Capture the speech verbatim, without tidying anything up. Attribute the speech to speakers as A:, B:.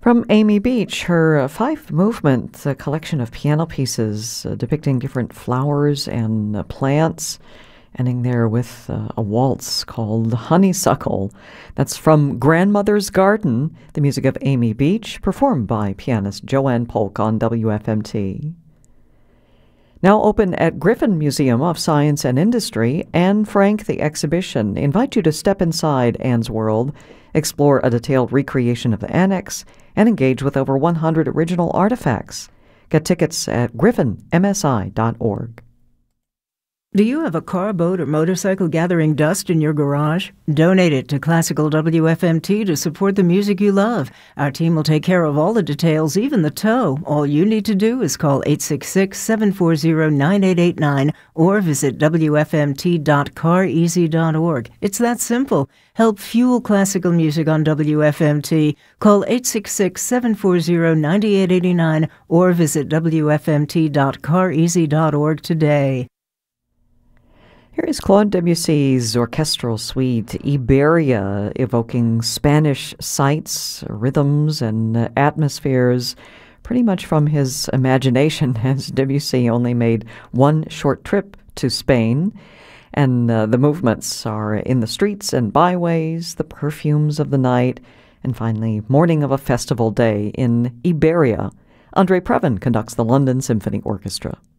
A: From Amy Beach, her uh, five-movement uh, collection of piano pieces uh, depicting different flowers and uh, plants, ending there with uh, a waltz called Honeysuckle. That's from Grandmother's Garden, the music of Amy Beach, performed by pianist Joanne Polk on W F M T. Now open at Griffin Museum of Science and Industry, Anne Frank the Exhibition invite you to step inside Anne's world, explore a detailed recreation of the annex, and engage with over one hundred original artifacts. Get tickets at griffin m s i dot org.
B: Do you have a car, boat, or motorcycle gathering dust in your garage? Donate it to Classical W F M T to support the music you love. Our team will take care of all the details, even the tow. All you need to do is call eight six six, seven four zero, nine eight eight nine or visit w f m t dot car easy dot org. It's that simple. Help fuel classical music on W F M T. Call eight six six, seven four zero, nine eight eight nine or visit w f m t dot car easy dot org today.
A: Here is Claude Debussy's orchestral suite, Iberia, evoking Spanish sights, rhythms, and uh, atmospheres, pretty much from his imagination, as Debussy only made one short trip to Spain. And uh, the movements are in the streets and byways, the perfumes of the night, and finally, morning of a festival day in Iberia. Andre Previn conducts the London Symphony Orchestra.